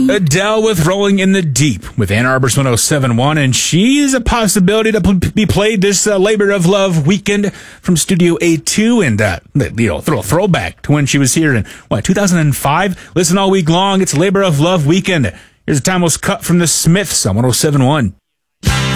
Adele with Rolling in the Deep with Ann Arbor's 107.1, and she is a possibility to be played this Labor of Love weekend from Studio A2, and throw a throwback to when she was here in 2005. Listen all week long. It's Labor of Love weekend. Here's a timeless cut from the Smiths on 107.1.